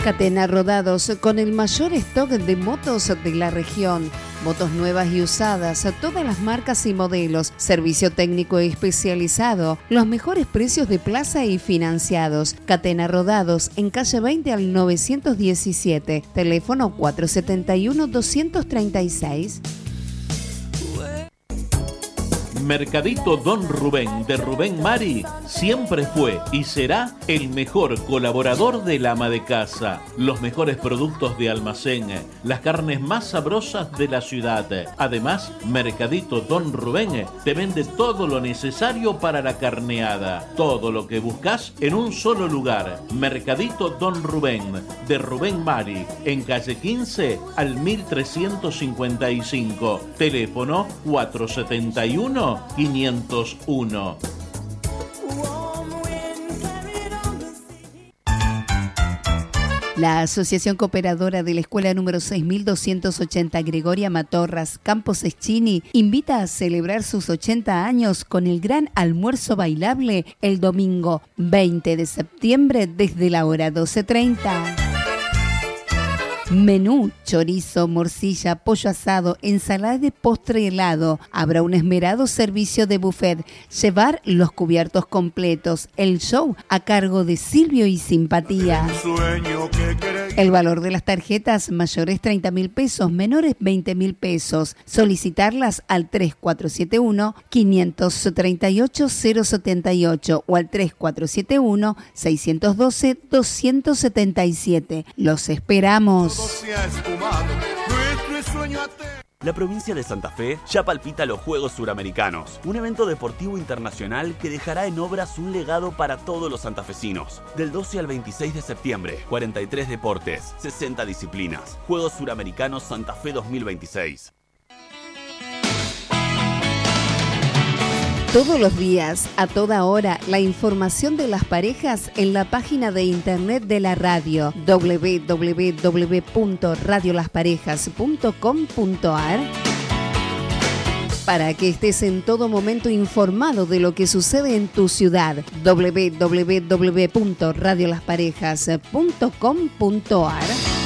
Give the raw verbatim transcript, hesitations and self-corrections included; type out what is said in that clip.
Catena Rodados, con el mayor stock de motos de la región. Motos nuevas y usadas, todas las marcas y modelos, servicio técnico especializado, los mejores precios de plaza y financiados. Catena Rodados, en calle veinte al novecientos diecisiete, teléfono cuatro setenta y uno, doscientos treinta y seis. Mercadito Don Rubén de Rubén Mari siempre fue y será el mejor colaborador del ama de casa. Los mejores productos de almacén, las carnes más sabrosas de la ciudad. Además, Mercadito Don Rubén te vende todo lo necesario para la carneada. Todo lo que buscas en un solo lugar. Mercadito Don Rubén de Rubén Mari, en calle quince al mil trescientos cincuenta y cinco. Teléfono cuatro setenta y uno, quinientos uno. La Asociación Cooperadora de la Escuela número seis mil doscientos ochenta Gregoria Matorras, Campos Eschini, invita a celebrar sus ochenta años con el gran almuerzo bailable el domingo veinte de septiembre desde la hora doce treinta. Menú, chorizo, morcilla, pollo asado, ensalada de postre helado. Habrá un esmerado servicio de buffet. Llevar los cubiertos completos. El show a cargo de Silvio y Simpatía. El valor de las tarjetas mayores treinta mil pesos, menores veinte mil pesos. Solicitarlas al tres cuatro siete uno, cinco tres ocho, cero siete ocho o al tres cuatro siete uno, seis uno dos, dos siete siete. Los esperamos. La provincia de Santa Fe ya palpita los Juegos Suramericanos, un evento deportivo internacional que dejará en obras un legado para todos los santafesinos. Del doce al veintiséis de septiembre, cuarenta y tres deportes, sesenta disciplinas. Juegos Suramericanos Santa Fe dos mil veintiséis. Todos los días, a toda hora, la información de las parejas en la página de internet de la radio doble u doble u doble u punto radio las parejas punto com punto a r. Para que estés en todo momento informado de lo que sucede en tu ciudad, doble u doble u doble u punto radio las parejas punto com punto a r.